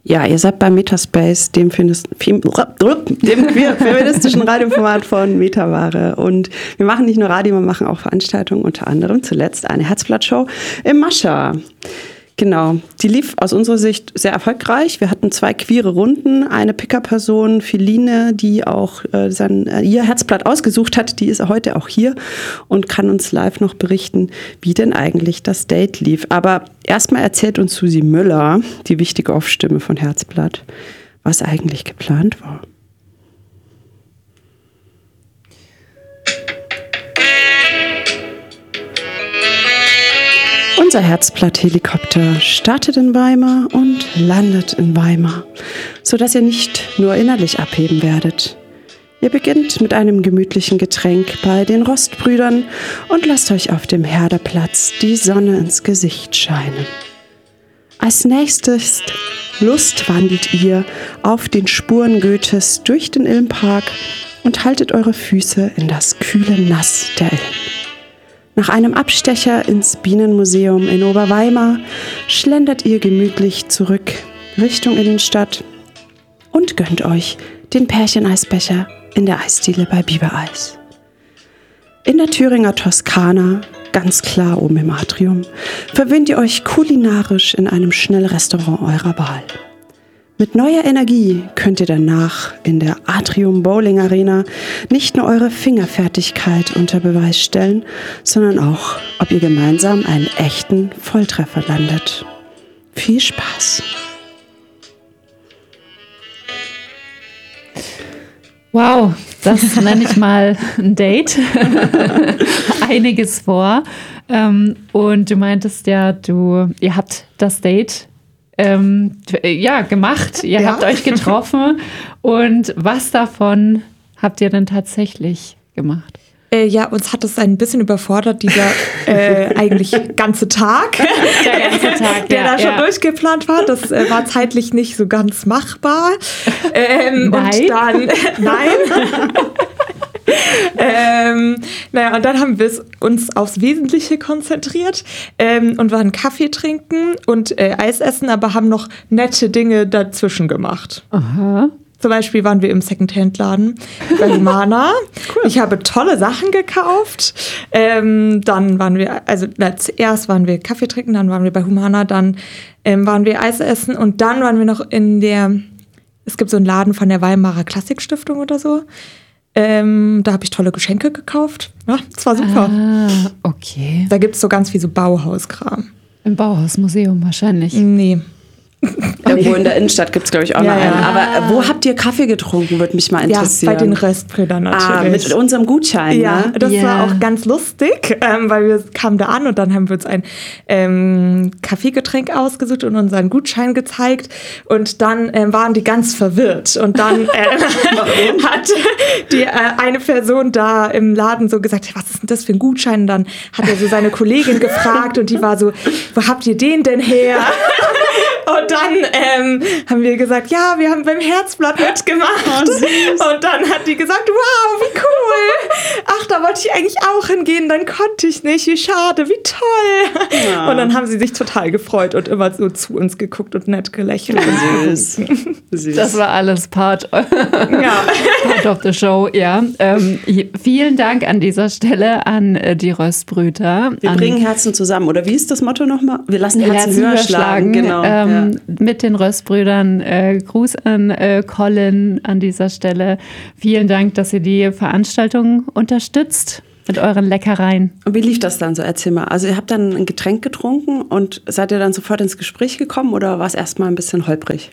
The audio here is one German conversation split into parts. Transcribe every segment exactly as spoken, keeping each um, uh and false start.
Ja, ihr seid bei Metaspace, dem, Feminist- dem queer feministischen Radioformat von Metaware. Und wir machen nicht nur Radio, wir machen auch Veranstaltungen, unter anderem zuletzt eine Herzblatt-Show im Mascha. Genau, die lief aus unserer Sicht sehr erfolgreich. Wir hatten zwei queere Runden. Eine Picker-Person, Feline, die auch äh, sein, äh, ihr Herzblatt ausgesucht hat, die ist heute auch hier und kann uns live noch berichten, wie denn eigentlich das Date lief. Aber erstmal erzählt uns Susi Müller, die wichtige Off-Stimme von Herzblatt, was eigentlich geplant war. Unser Herzblatt-Helikopter startet in Weimar und landet in Weimar, sodass ihr nicht nur innerlich abheben werdet. Ihr beginnt mit einem gemütlichen Getränk bei den Rostbrüdern und lasst euch auf dem Herdeplatz die Sonne ins Gesicht scheinen. Als nächstes lustwandelt ihr auf den Spuren Goethes durch den Ilmpark und haltet eure Füße in das kühle Nass der Ilm. Nach einem Abstecher ins Bienenmuseum in Oberweimar schlendert ihr gemütlich zurück Richtung Innenstadt und gönnt euch den Pärcheneisbecher in der Eisdiele bei Bibereis. In der Thüringer Toskana, ganz klar oben im Atrium, verwöhnt ihr euch kulinarisch in einem Schnellrestaurant eurer Wahl. Mit neuer Energie könnt ihr danach in der Atrium Bowling Arena nicht nur eure Fingerfertigkeit unter Beweis stellen, sondern auch, ob ihr gemeinsam einen echten Volltreffer landet. Viel Spaß! Wow, das nenne ich mal ein Date. Einiges vor. Und du meintest ja, du, ihr habt das Date Ähm, ja, gemacht. Ihr ja. habt euch getroffen. Und was davon habt ihr denn tatsächlich gemacht? Äh, ja, uns hat es ein bisschen überfordert, dieser äh, eigentlich ganze Tag, der, ganze Tag, der ja, da schon ja. durchgeplant war. Das äh, war zeitlich nicht so ganz machbar. Ähm, nein. Und dann, nein. ähm, naja, und dann haben wir uns aufs Wesentliche konzentriert ähm, und waren Kaffee trinken und äh, Eis essen, aber haben noch nette Dinge dazwischen gemacht. Aha. Zum Beispiel waren wir im Secondhand-Laden bei Humana. Cool. Ich habe tolle Sachen gekauft. Ähm, dann waren wir, also na, zuerst waren wir Kaffee trinken, dann waren wir bei Humana, dann ähm, waren wir Eis essen und dann waren wir noch in der, es gibt so einen Laden von der Weimarer Klassikstiftung oder so. Ähm, da habe ich tolle Geschenke gekauft. Ja, das war super. Ah, okay. Da gibt es so ganz viel so Bauhauskram. Im Bauhausmuseum wahrscheinlich. Nee. Irgendwo in der Innenstadt gibt es, glaube ich, auch ja, noch einen. ja. Aber wo habt ihr Kaffee getrunken, würde mich mal interessieren. Ja, bei den Röstbrüdern natürlich. Ah, mit unserem Gutschein, ja, ne? das yeah. war auch ganz lustig, ähm, weil wir kamen da an und dann haben wir uns ein ähm, Kaffeegetränk ausgesucht und unseren Gutschein gezeigt und dann ähm, waren die ganz verwirrt und dann äh, hat die, äh, eine Person da im Laden so gesagt, was ist denn das für ein Gutschein? Und dann hat er so seine Kollegin gefragt und die war so, wo habt ihr den denn her? Und dann ähm, haben wir gesagt, ja, wir haben beim Herzblatt mitgemacht. Oh, und dann hat die gesagt, wow, wie cool. Ach, da wollte ich eigentlich auch hingehen, dann konnte ich nicht. Wie schade, wie toll. Ja. Und dann haben sie sich total gefreut und immer so zu uns geguckt und nett gelächelt. Süß. Süß. Das war alles Part, ja. part of the show, ja. Ähm, vielen Dank an dieser Stelle an äh, die Röstbrüder. Wir an bringen Herzen zusammen. Oder wie ist das Motto nochmal? Wir lassen Herzen, Herzen höher schlagen. Genau. Ähm, ja. Mit den Röstbrüdern. Äh, Gruß an äh, Colin an dieser Stelle. Vielen Dank, dass ihr die Veranstaltung unterstützt mit euren Leckereien. Und wie lief das dann so? Erzähl mal. Also ihr habt dann ein Getränk getrunken und seid ihr dann sofort ins Gespräch gekommen oder war es erstmal ein bisschen holprig?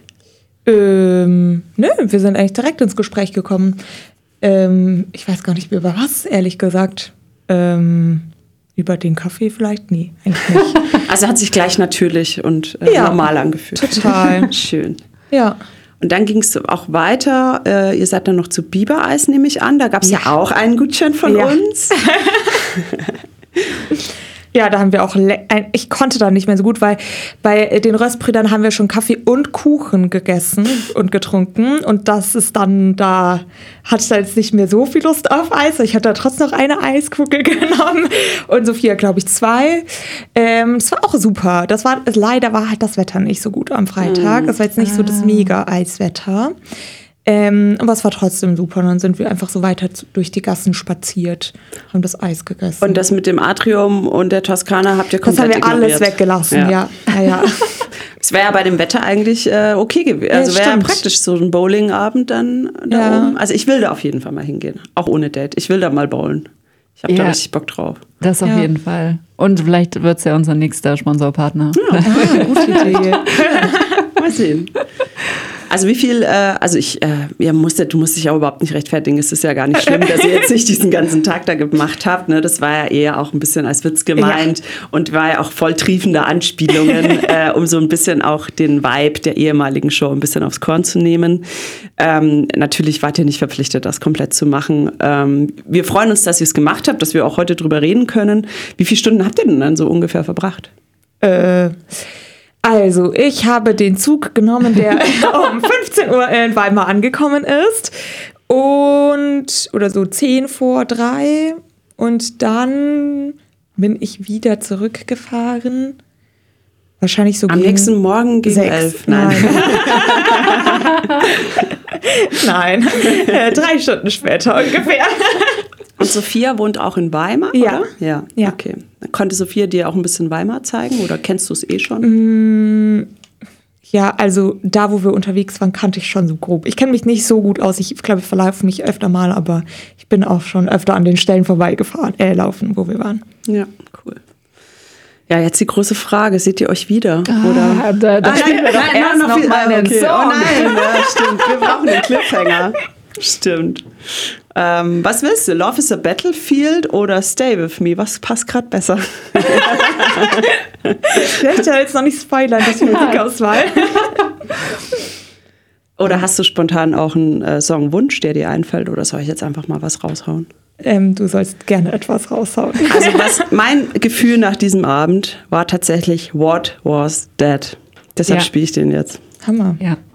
Ähm, nö, wir sind eigentlich direkt ins Gespräch gekommen. Ähm, ich weiß gar nicht mehr über was, ehrlich gesagt. Ähm, über den Kaffee vielleicht? Nee, eigentlich nicht. Also hat sich gleich natürlich und äh, ja, normal angefühlt. Total. Schön. Ja. Und dann ging es auch weiter. Äh, ihr seid dann noch zu Bibereis, nehme ich an. Da gab es ja. ja auch einen Gutschein von ja. uns. Ja, da haben wir auch, le- ein, ich konnte da nicht mehr so gut, weil bei den Röstbrüdern haben wir schon Kaffee und Kuchen gegessen und getrunken und das ist dann, da hatte ich da jetzt nicht mehr so viel Lust auf Eis. Ich hatte da trotzdem noch eine Eiskugel genommen und Sophia, glaube ich, zwei. Ähm, das war auch super. Das war, leider war halt das Wetter nicht so gut am Freitag. Das war jetzt nicht so das mega Eiswetter. Ähm, aber es war trotzdem super. Und dann sind wir einfach so weiter zu, durch die Gassen spaziert, haben das Eis gegessen. Und das mit dem Atrium und der Toskana habt ihr komplett Das haben wir ignoriert. alles weggelassen, ja. ja. ja, ja. Es wäre ja bei dem Wetter eigentlich äh, okay gewesen. Also Ja, wäre ja stimmt. praktisch so ein Bowlingabend dann da Ja. oben. Also ich will da auf jeden Fall mal hingehen. Auch ohne Date. Ich will da mal bowlen. Ich habe da Ja. richtig Bock drauf. Das auf Ja. jeden Fall. Und vielleicht wird es ja unser nächster Sponsorpartner. Ah, gute Idee. Mal sehen. Also wie viel, äh, also ich, äh, ihr musstet, du musst dich auch überhaupt nicht rechtfertigen. Es ist ja gar nicht schlimm, dass ihr jetzt nicht diesen ganzen Tag da gemacht habt. Ne? Das war ja eher auch ein bisschen als Witz gemeint Ja. und war ja auch voll triefende Anspielungen, äh, um so ein bisschen auch den Vibe der ehemaligen Show ein bisschen aufs Korn zu nehmen. Ähm, natürlich wart ihr nicht verpflichtet, das komplett zu machen. Ähm, wir freuen uns, dass ihr es gemacht habt, dass wir auch heute drüber reden können. Wie viele Stunden habt ihr denn dann so ungefähr verbracht? Äh, also, ich habe den Zug genommen, der um fünfzehn Uhr in Weimar angekommen ist. Und, oder so zehn vor drei. Und dann bin ich wieder zurückgefahren. Wahrscheinlich so Am gegen nächsten Morgen gegen sechs. elf. Nein. Nein, äh, drei Stunden später ungefähr. Und Sophia wohnt auch in Weimar, Ja. oder? Ja. Ja. Okay. Konnte Sophia dir auch ein bisschen Weimar zeigen oder kennst du es eh schon? Ja, also da, wo wir unterwegs waren, kannte ich schon so grob. Ich kenne mich nicht so gut aus. Ich glaube, ich verlaufe mich öfter mal, aber ich bin auch schon öfter an den Stellen vorbeigefahren, äh, laufen, wo wir waren. Ja, cool. Ja, jetzt die große Frage, seht ihr euch wieder? Ah, Oder? da, da spielen wir doch erst noch viel- mal ah, einen okay. Song. Oh nein, ja, stimmt. Wir brauchen den Cliffhanger. Stimmt. Ähm, was willst du? Love is a Battlefield oder Stay with me? Was passt gerade besser? Ich möchte ja jetzt noch nicht spoilern, das ist die Musikauswahl. Oder hast du spontan auch einen äh, Songwunsch, der dir einfällt? Oder soll ich jetzt einfach mal was raushauen? Ähm, du sollst gerne etwas raushauen. Also was mein Gefühl nach diesem Abend war tatsächlich What Was That? Deshalb Ja. spiele ich den jetzt. Hammer. Ja.